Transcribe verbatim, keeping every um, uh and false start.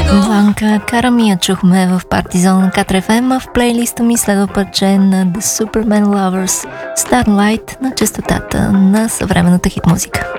Бланка Карамия чухме в Партизон Катър еф ем, в плейлиста ми следва парче на The Superman Lovers Starlight на честотата на съвременната хит музика.